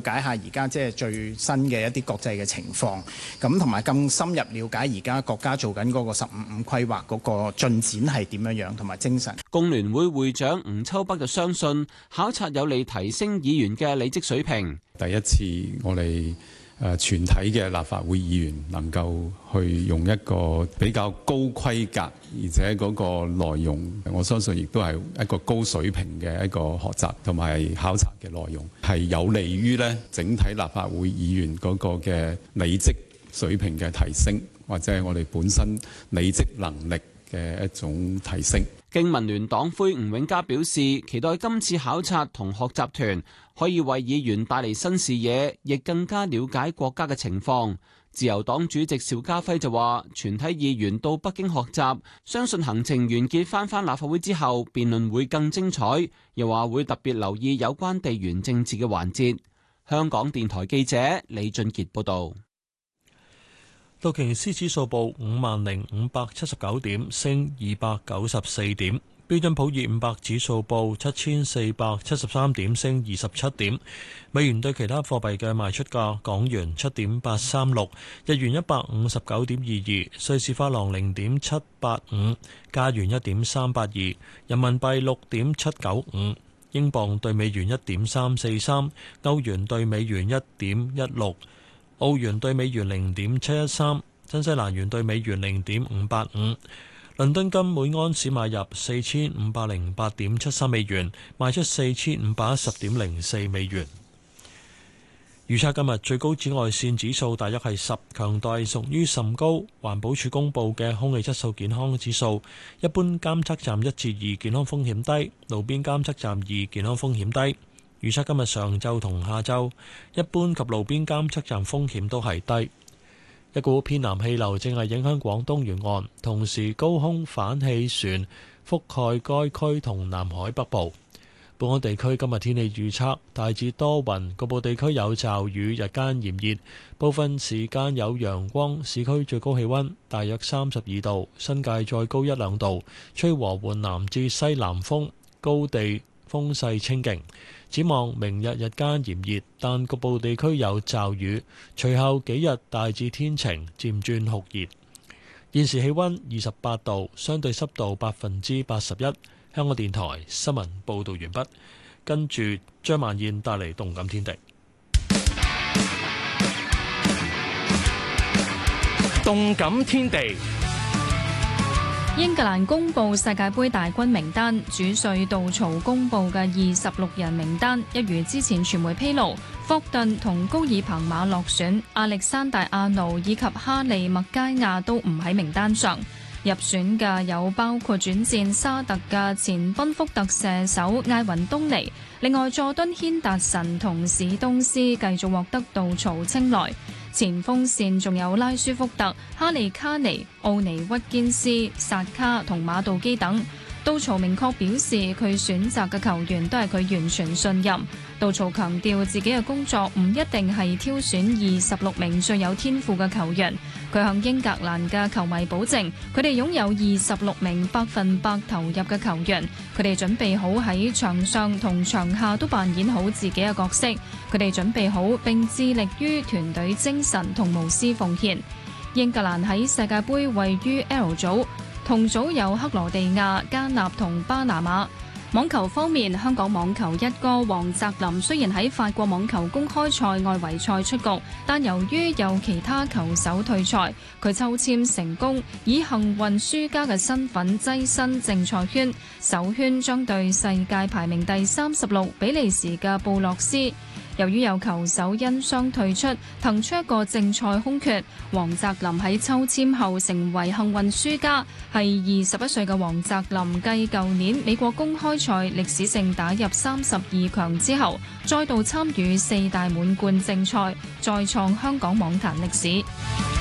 解下而家即係最新嘅一啲國際嘅情況，咁同埋更深入了解而家國家做緊嗰個15-5規劃嗰個進展係點樣樣，同埋精神。 工聯會會長吳秋北就相信考察有利提升議員嘅理職水平。 第一次我哋全體嘅立法會議員能夠去用一個比較高規格，而且嗰個內容，我相信亦都係一個高水平嘅一個學習同埋考察嘅內容，係有利於呢整體立法會議員嗰個嘅理職水平嘅提升，或者係我哋本身理職能力嘅一種提升。 經民聯黨魁吳永嘉表示，期待今次考察同學習團可以為議員帶嚟新視野，亦更加了解國家嘅情況。自由黨主席邵家輝就話，全體議員到北京學習，相信行程完結返立法會之後，辯論會更精彩。又話會特別留意有關地緣政治嘅環節。香港電台記者李俊傑報道。 道瓊斯指數報50,579點，升294點。標準普爾500指數報7473點，升27點。美元對其他貨幣嘅賣出價：港元7.836，日元159.22，瑞士法郎0.785，加元1.382，人民幣6.795，英鎊對美元1.343，歐元對美元1.16。澳元對美元0.713，新西蘭元對美元0.585。倫敦金每安士買入4508.73美元，賣出4510.04美元。預測今日最高紫外線指數大約係10，強度屬於甚高。環保署公布嘅空氣質素健康指數，一般監測站1至2，健康風險低；路邊監測站2，健康風險低。預測今日上晝同下晝，一般及路邊監測站風險都係低。一股偏南氣流正係影響廣東沿岸，同時高空反氣旋覆蓋該區同南海北部。本港地區今日天氣預測大致多雲，局部地區有驟雨，日間炎熱，部分時間有陽光。市區最高氣溫大約32度，新界再高1-2度，吹和緩南至西南風，高地風勢清勁。展望明日日間炎熱，但局部地區有驟雨，隨後幾日大致天晴，漸轉酷熱。現時氣溫28度，相對濕度81%。香港電台新聞報道完畢，跟住張曼燕帶嚟動感天地。 動感天地。 英格蘭公布世界盃大軍名單，主帥杜曹公布嘅26人名單，一如之前傳媒披露，霍頓同高爾彭馬落選，亞歷山大阿奴以及哈利麥佳亞都唔喺名單上。入選嘅有包括轉戰沙特嘅前賓福特射手艾雲東尼，另外佐敦軒達臣同史東斯繼續獲得杜曹青睞。前鋒線仲有拉舒福特、哈利卡尼、奧尼屈堅斯、薩卡同馬道基等。杜曹明確表示，佢選擇嘅球員都係佢完全信任。杜曹強調自己嘅工作唔一定係挑選26名最有天賦嘅球員。佢向英格蘭嘅球迷保證，佢哋擁有26名100%投入嘅球員，佢哋準備好喺場上同場下都扮演好自己嘅角色。佢哋準備好並致力於團隊精神同無私奉獻。英格蘭喺世界盃位於 L 組。同組有克羅地亞、加納同巴拿馬。網球方面，香港網球一哥黃澤林雖然喺法國網球公開賽外圍賽出局，但由於有其他球手退賽，佢抽籤成功，以幸運輸家嘅身份躋身正賽圈，首圈將對世界排名第36比利時嘅布洛斯。由於有球手因傷退出，騰出一個正賽空缺，黃澤林喺抽籤後成為幸運輸家，係21歲嘅黃澤林繼舊年美國公開賽歷史性打入32強之後，再度參與4大滿貫正賽，再創香港網壇歷史。